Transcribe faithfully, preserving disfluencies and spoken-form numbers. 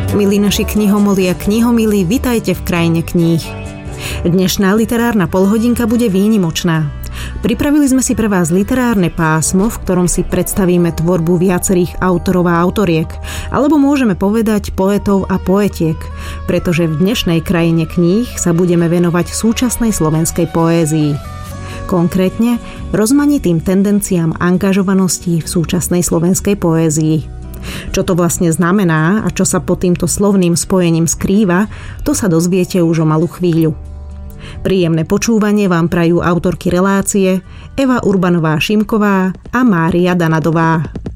Milí naši knihomoli a knihomili, vitajte v krajine kníh. Dnešná literárna polhodinka bude výnimočná. Pripravili sme si pre vás literárne pásmo, v ktorom si predstavíme tvorbu viacerých autorov a autoriek, alebo môžeme povedať poetov a poetiek, pretože v dnešnej krajine kníh sa budeme venovať súčasnej slovenskej poézii. Konkrétne rozmanitým tendenciám angažovanosti v súčasnej slovenskej poézii. Čo to vlastne znamená a čo sa pod týmto slovným spojením skrýva, to sa dozviete už o malú chvíľu. Príjemné počúvanie vám prajú autorky relácie Eva Urbanová-Šimková a Mária Danadová.